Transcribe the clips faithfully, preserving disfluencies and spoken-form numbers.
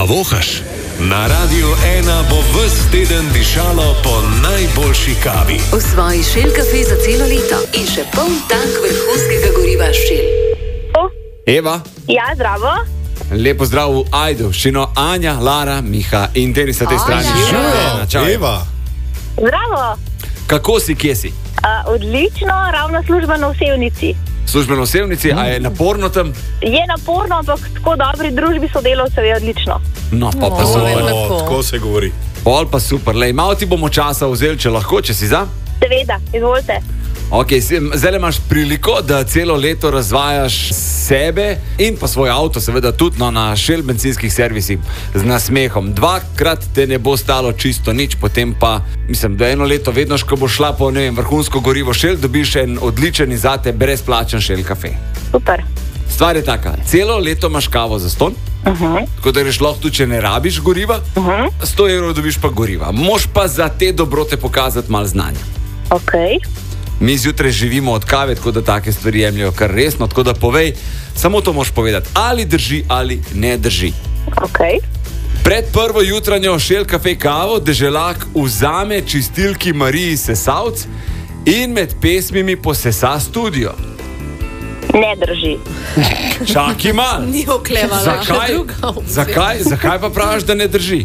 A vohaš? Na Radiu ena bo ves teden dišalo po najboljši kavi. V svoji Shell kafe za celo leto in še poln tank vrhunskega goriva Shell. Eva. Ja, zdravo. Lepo zdrav v Ajdovščino. Anja, Lara, Miha in Denis na tej strani. Živijo. Čau. Eva. Zdravo. Kako si, kje si? Uh, odlično, ravno službeno v Sevnici. Službeno v Sevnici, a je naporno tam? Je naporno, ampak tako dobri družbi sodelavcev je odlično. No, pa pa O, super. tako se govori. Pol pa super. Lej, malo ti bomo časa vzeli, če lahko, če si za? Seveda, izvolite. Ok, zdaj imaš priliko, da celo leto razvajaš sebe in pa svoj avto, seveda tudi no, na Shell bencinskih servisih z nasmehom. Dvakrat te ne bo stalo čisto nič, potem pa, mislim, da eno leto vedno, ko boš šla po, ne vem, vrhunsko gorivo Shell, dobiš en odličen in zate brezplačen Shell kafe. Super. Stvar je taka, celo leto imaš kavo za ston, Uh-huh. tako da greš lahko tudi, če ne rabiš goriva, Uh-huh. sto evrov dobiš pa goriva. Moš pa za te dobrote pokazati malo znanja. Ok. Mi zjutraj živimo od kave, tako da take stvari jemljajo kar resno, tako da povej, samo to moš povedati, ali drži ali ne drži. Ok. Pred prvo jutranjo Shell kafe kavo deželak vzame čistilki Mariji Sesavc in med pesmimi posesa studio. Ne drži. Čakaj malo. Ni oklevala. Zakaj, zakaj, zakaj pa praviš, da ne drži?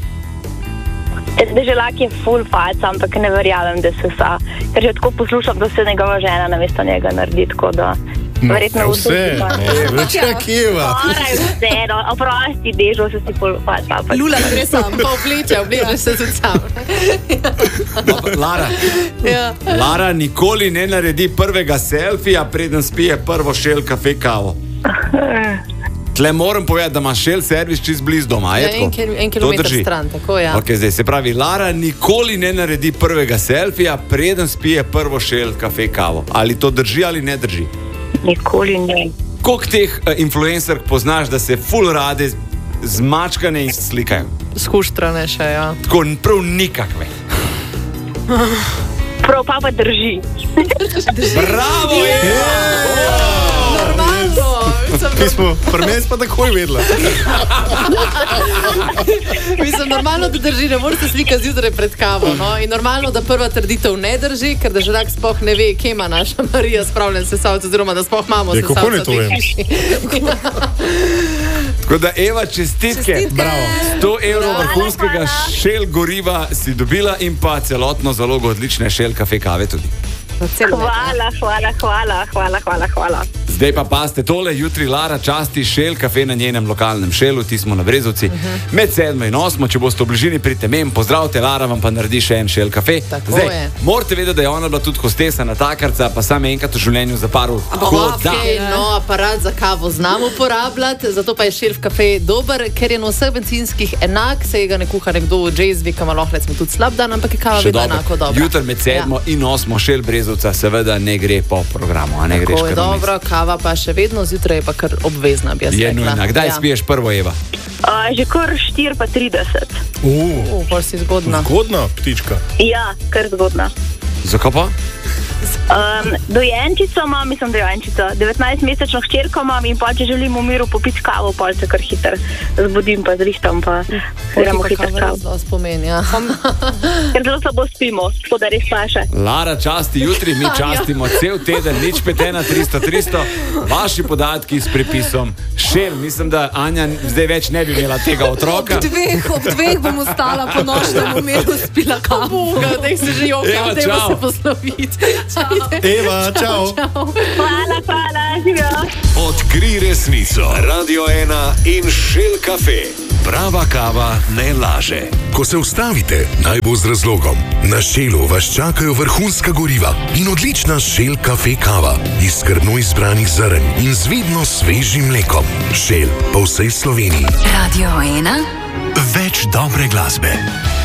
Deželak je full fac, ampak ne verjamem, da se sa. Ker že tako poslušam, da se njegova žena namesto njega naredi, tako da verjetno Vse, ne, več jak Eva. Skoraj vse, no, oprosti, dežo se si full fac. Ampak... Lula gre sam, pa obleče, obleče se tudi sam. No, Lara, Ja. Lara nikoli ne naredi prvega selfija, preden spije prvo Shell kafe kavo. Tle moram povedati, da ima Shell servis čist blizu doma. Ja, je tako? en kil- en To kilometer drži? stran, tako, ja. Ok, zdaj se pravi, Lara nikoli ne naredi prvega selfija, preden spije prvo Shell kafe kavo. Ali to drži ali ne drži? Nikoli ne. Koliko teh uh, influencerk poznaš, da se ful rade zmačkane in slikajo? Skuštrane še, ja. Tako prav nikakve. Prav pa pa drži. Bravo, Eva! Normalno. Mi smo pri meni pa takoj vedela. Mislim, normalno, da drži, ne morete slikati zjutraj pred kavo. No? In normalno, da prva trditev ne drži, ker deželak sploh ne ve, kje ima naša Marija spravljen sesavec, oziroma da sploh imamo Ja, sesavca. kako ne to v tej vem? hiši. Tako da, Eva, čestitke. Bravo. sto evrov Hvala, vrhunskega hvala. Shell goriva si dobila in pa celotno zalogo odlične Shell kafe kave tudi. Hvala, hvala, hvala, hvala, hvala, hvala. Zdaj pa paste tole, jutri Lara časti Shell kafe na njenem lokalnem Shellu, ti smo na Brezovci, uh-huh. med sedmo in osmo, če boste v bližini, pridite mem, pozdravite, Lara vam pa naredi še en Shell kafe. Tako Zdaj, je. morate vedeti, da je ona bila tudi hostesa na takarca, pa samo enkrat v življenju zaparil. Tako da, Okay, no, aparat za kavo znam uporabljati, zato pa je Shell kafe dober, ker je na vseh bencinskih enak, se ga ne kuha nekdo v Jazz-vi, kam lahko recimo tudi slab dan, ampak je kava še vedno dobro. enako dobra. Jutri med sedmo in osmo Shell Brezovca seveda ne gre po programu, a ne greš Tako je kar vmes. dobro, kava pa še vedno, zjutraj je pa kar obvezna, bi jaz Je rekla. nujna. Kdaj Ja. spiješ prvo, Eva? Uh, že kar štiri pa trideset. Uh, Uh, pol si zgodna. zgodna ptička. Ja, kar zgodna. Zakaj pa? Um, dojenčico imam, mislim dojenčico, devetnajstmesečno hčerko imam in pa če želim v miru popiti kavo, pol se kar hiter zbudim pa zrihtam pa gremo hiter kavo. Zelo spomen, ja. Ker zelo slabo spimo, tako da res paše. Lara časti jutri, mi častimo cel teden, nič pet ena tristo tristo, vaši podatki s prepisom Shell. Mislim, da Anja zdaj več ne bi imela tega otroka. Ob dveh, ob dveh bom ostala po nočnem umiru spila kavo. Boga, daj se že Eva, joka, dajmo čau. se posloviti. Eva, čau. Hvala, hvala, živijo. Odkrij resnico. Radio ena in Shell kafe. Prava kava ne laže. Ko se ustavite, naj bo z razlogom. Na Shellu vas čakajo vrhunska goriva in odlična Shell kafe kava iz skrbno izbranih zrn in z vidno svežim mlekom. Shell po vsej Sloveniji. Radio ena. Več dobre glasbe.